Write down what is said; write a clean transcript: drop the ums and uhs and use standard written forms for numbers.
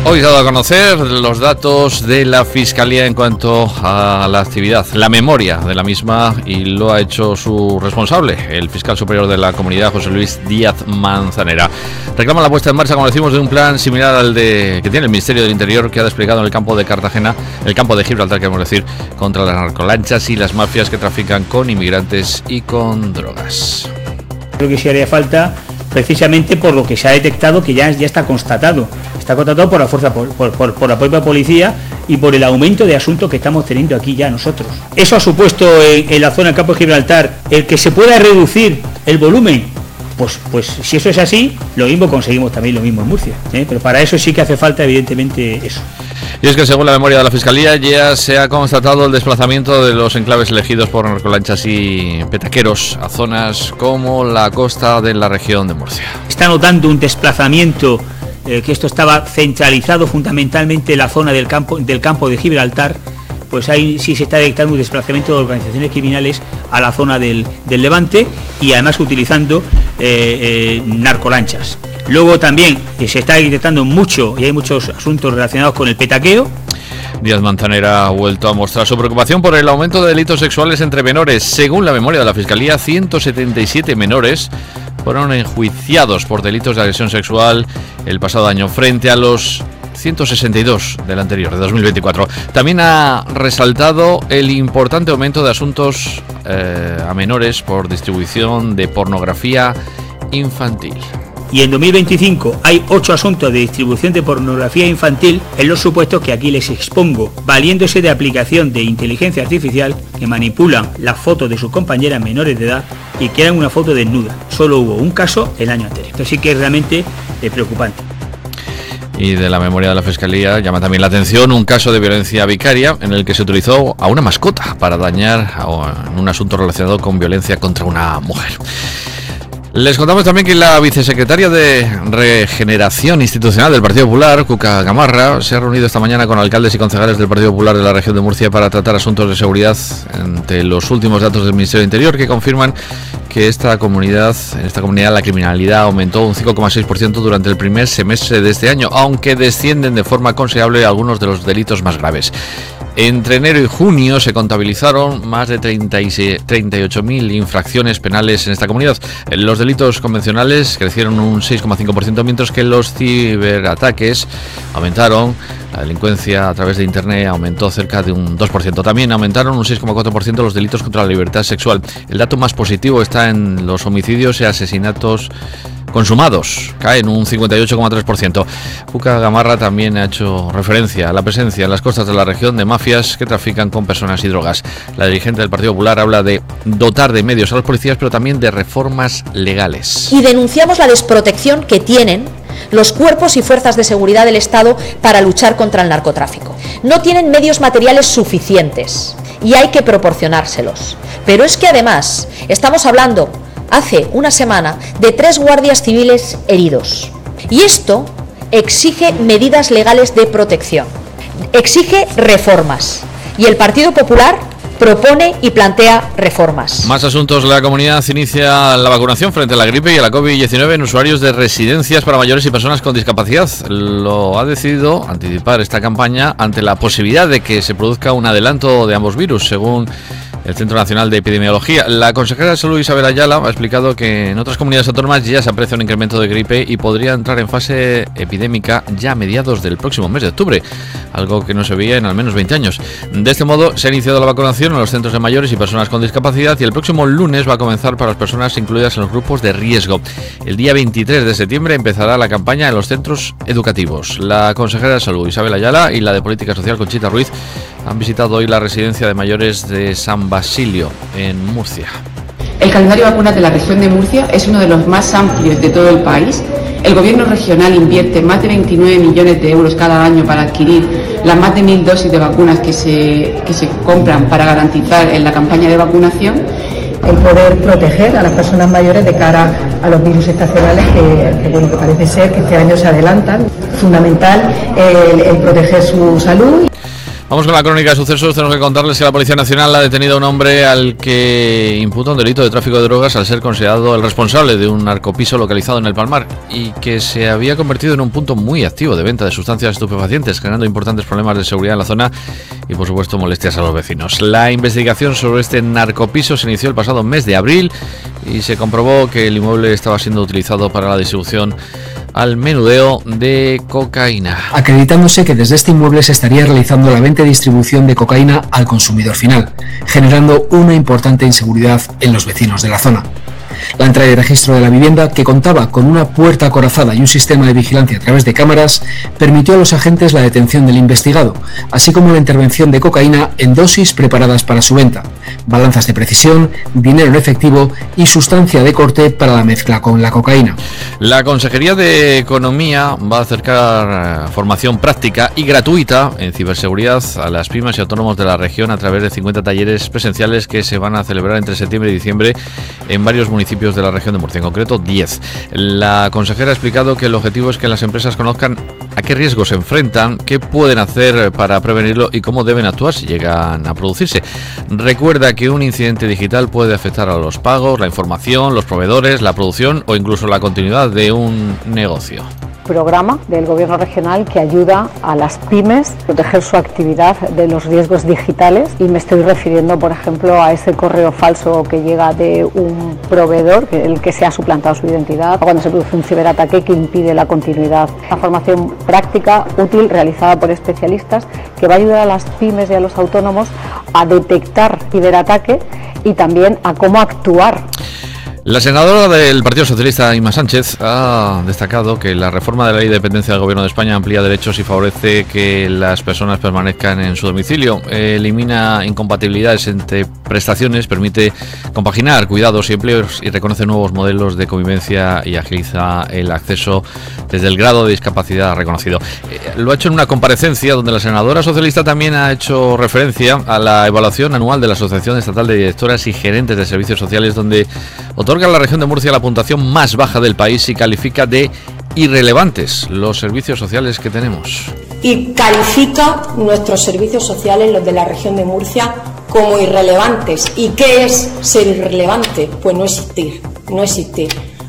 Hoy se ha dado a conocer los datos de la Fiscalía en cuanto a la actividad, la memoria de la misma, y lo ha hecho su responsable, el fiscal superior de la comunidad, José Luis Díaz Manzanera. Reclama la puesta en marcha, como decimos, de un plan similar al que tiene el Ministerio del Interior, que ha desplegado en el campo de Cartagena, el campo de Gibraltar, queremos decir, contra las narcolanchas y las mafias que trafican con inmigrantes y con drogas. Creo que sí haría falta, precisamente por lo que se ha detectado, que ya está constatado. Está constatado por la fuerza, por la propia policía y por el aumento de asuntos que estamos teniendo aquí ya nosotros. Eso ha supuesto en la zona del campo de Gibraltar el que se pueda reducir el volumen. Pues si eso es así, lo mismo conseguimos también lo mismo en Murcia, pero para eso sí que hace falta evidentemente eso. Y es que según la memoria de la Fiscalía ya se ha constatado el desplazamiento de los enclaves elegidos por narcolanchas y petaqueros a zonas como la costa de la región de Murcia. Está notando un desplazamiento, que esto estaba centralizado fundamentalmente en la zona del campo de Gibraltar. Pues ahí sí se está detectando un desplazamiento de organizaciones criminales a la zona del Levante, y además utilizando narcolanchas. Luego también se está detectando mucho, y hay muchos asuntos relacionados con el petaqueo. Díaz Manzanera ha vuelto a mostrar su preocupación por el aumento de delitos sexuales entre menores. Según la memoria de la Fiscalía, 177 menores fueron enjuiciados por delitos de agresión sexual el pasado año, frente a los 162 del anterior, de 2024. También ha resaltado el importante aumento de asuntos a menores por distribución de pornografía infantil. Y en 2025 hay 8 asuntos de distribución de pornografía infantil en los supuestos que aquí les expongo, valiéndose de aplicación de inteligencia artificial que manipulan las fotos de sus compañeras menores de edad y crean una foto desnuda. Solo hubo un caso el año anterior. Esto sí que es realmente preocupante. Y de la memoria de la Fiscalía llama también la atención un caso de violencia vicaria en el que se utilizó a una mascota para dañar en un asunto relacionado con violencia contra una mujer. Les contamos también que la vicesecretaria de Regeneración Institucional del Partido Popular, Cuca Gamarra, se ha reunido esta mañana con alcaldes y concejales del Partido Popular de la región de Murcia para tratar asuntos de seguridad. Entre los últimos datos del Ministerio del Interior, que confirman que en esta comunidad la criminalidad aumentó un 5,6% durante el primer semestre de este año, aunque descienden de forma considerable algunos de los delitos más graves. Entre enero y junio se contabilizaron más de 38.000 infracciones penales en esta comunidad. Los delitos convencionales crecieron un 6,5%, mientras que los ciberataques aumentaron. La delincuencia a través de Internet aumentó cerca de un 2%. También aumentaron un 6,4% los delitos contra la libertad sexual. El dato más positivo está en los homicidios y asesinatos consumados, caen un 58,3%. Cuca Gamarra también ha hecho referencia a la presencia en las costas de la región de mafias que trafican con personas y drogas. La dirigente del Partido Popular habla de dotar de medios a los policías, pero también de reformas legales. Y denunciamos la desprotección que tienen los cuerpos y fuerzas de seguridad del Estado para luchar contra el narcotráfico. No tienen medios materiales suficientes y hay que proporcionárselos. Pero es que además estamos hablando hace una semana de 3 guardias civiles heridos. Y esto exige medidas legales de protección, exige reformas. Y el Partido Popular propone y plantea reformas. Más asuntos. La comunidad inicia la vacunación frente a la gripe y a la COVID-19 en usuarios de residencias para mayores y personas con discapacidad. Lo ha decidido anticipar esta campaña ante la posibilidad de que se produzca un adelanto de ambos virus, según el Centro Nacional de Epidemiología. La consejera de Salud, Isabel Ayala, ha explicado que en otras comunidades autónomas ya se aprecia un incremento de gripe y podría entrar en fase epidémica ya a mediados del próximo mes de octubre, algo que no se veía en al menos 20 años. De este modo, se ha iniciado la vacunación en los centros de mayores y personas con discapacidad, y el próximo lunes va a comenzar para las personas incluidas en los grupos de riesgo. El día 23 de septiembre empezará la campaña en los centros educativos. La consejera de Salud, Isabel Ayala, y la de Política Social, Conchita Ruiz, han visitado hoy la residencia de mayores de San Basilio, en Murcia. El calendario de vacunas de la región de Murcia es uno de los más amplios de todo el país. El gobierno regional invierte más de 29 millones de euros cada año para adquirir las más de 1.000 dosis de vacunas que se compran para garantizar en la campaña de vacunación el poder proteger a las personas mayores de cara a los virus estacionales que parece ser que este año se adelantan. Fundamental el proteger su salud. Vamos con la crónica de sucesos. Tenemos que contarles que la Policía Nacional ha detenido a un hombre al que imputa un delito de tráfico de drogas al ser considerado el responsable de un narcopiso localizado en el Palmar y que se había convertido en un punto muy activo de venta de sustancias estupefacientes, generando importantes problemas de seguridad en la zona y, por supuesto, molestias a los vecinos. La investigación sobre este narcopiso se inició el pasado mes de abril y se comprobó que el inmueble estaba siendo utilizado para la distribución al menudeo de cocaína, acreditándose que desde este inmueble se estaría realizando la venta y distribución de cocaína al consumidor final, generando una importante inseguridad en los vecinos de la zona. La entrada y registro de la vivienda, que contaba con una puerta acorazada y un sistema de vigilancia a través de cámaras, permitió a los agentes la detención del investigado, así como la intervención de cocaína en dosis preparadas para su venta, balanzas de precisión, dinero en efectivo y sustancia de corte para la mezcla con la cocaína. La Consejería de Economía va a acercar formación práctica y gratuita en ciberseguridad a las pymes y autónomos de la región a través de 50 talleres presenciales que se van a celebrar entre septiembre y diciembre en varios municipios de la región de Murcia, en concreto 10. La consejera ha explicado que el objetivo es que las empresas conozcan a qué riesgos se enfrentan, qué pueden hacer para prevenirlo y cómo deben actuar si llegan a producirse. Recuerda que un incidente digital puede afectar a los pagos, la información, los proveedores, la producción o incluso la continuidad de un negocio. Programa del Gobierno regional que ayuda a las pymes a proteger su actividad de los riesgos digitales, y me estoy refiriendo, por ejemplo, a ese correo falso que llega de un proveedor, el que se ha suplantado su identidad, cuando se produce un ciberataque que impide la continuidad. Una formación práctica, útil, realizada por especialistas, que va a ayudar a las pymes y a los autónomos a detectar ciberataque y también a cómo actuar. La senadora del Partido Socialista, Inma Sánchez, ha destacado que la reforma de la Ley de Dependencia del Gobierno de España amplía derechos y favorece que las personas permanezcan en su domicilio, elimina incompatibilidades entre prestaciones, permite compaginar cuidados y empleos y reconoce nuevos modelos de convivencia y agiliza el acceso desde el grado de discapacidad reconocido. Lo ha hecho en una comparecencia donde la senadora socialista también ha hecho referencia a la evaluación anual de la Asociación Estatal de Directoras y Gerentes de Servicios Sociales, donde otorga a la región de Murcia la puntuación más baja del país y califica de irrelevantes los servicios sociales que tenemos. Y califica nuestros servicios sociales, los de la región de Murcia, como irrelevantes. ¿Y qué es ser irrelevante? Pues no existir, no existir.